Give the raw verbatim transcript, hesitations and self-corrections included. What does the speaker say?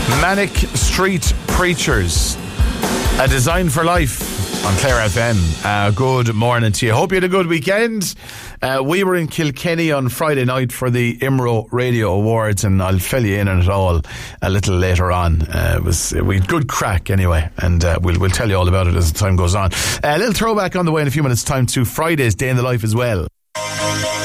Manic Street Preachers, a design for life on Clare F M. Uh, good morning to you. Hope you had a good weekend. Uh, we were in Kilkenny on Friday night for the I M R O Radio Awards, and I'll fill you in on it all a little later on. Uh, it was we had good crack anyway, and uh, we'll we'll tell you all about it as the time goes on. Uh, a little throwback on the way in a few minutes' time to Friday's Day in the Life as well.